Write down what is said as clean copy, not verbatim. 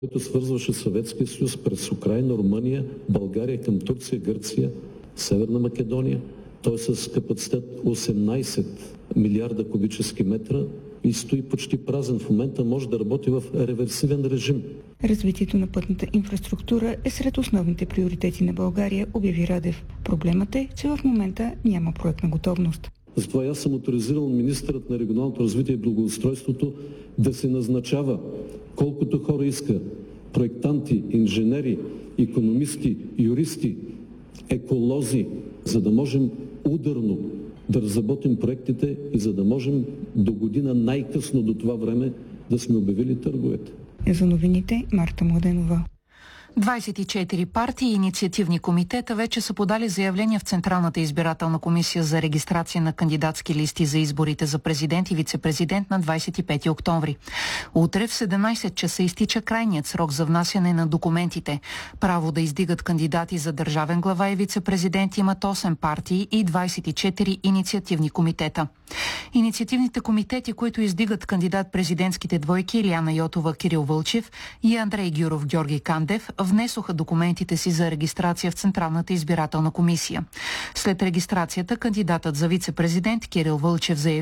който свързваше Съветския съюз през Украйна, Румъния, България към Турция, Гърция, Северна Македония. Той е с капацитет 18 милиарда кубически метра и стои почти празен. В момента може да работи в реверсивен режим. Развитието на пътната инфраструктура е сред основните приоритети на България, обяви Радев. Проблемът е, че в момента няма проектна готовност. Затова аз съм оторизирал министърът на регионалното развитие и благоустройството да се назначава колкото хора иска. Проектанти, инженери, икономисти, юристи, еколози, за да можем ударно да разработим проектите и за да можем до година най-късно до това време да сме обявили търговете. За новините Марта Младенова. 24 партии и инициативни комитета вече са подали заявления в Централната избирателна комисия за регистрация на кандидатски листи за изборите за президент и вице-президент на 25 октомври. Утре в 17 часа изтича крайният срок за внасяне на документите. Право да издигат кандидати за държавен глава и вице-президент имат 8 партии и 24 инициативни комитета. Инициативните комитети, които издигат кандидат-президентските двойки Илияна Йотова, Кирил Вълчев и Андрей Гюров, Георги Кандев, внесоха документите си за регистрация в Централната избирателна комисия. След регистрацията кандидатът за вице-президент Кирил Вълчев заяви,